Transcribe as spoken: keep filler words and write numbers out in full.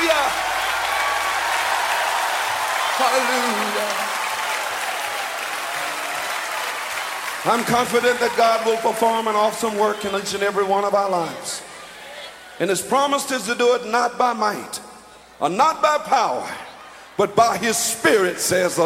Hallelujah. Hallelujah. I'm confident that God will perform an awesome work in each and every one of our lives. And his promise is to do it not by might or not by power, but by his Spirit, says the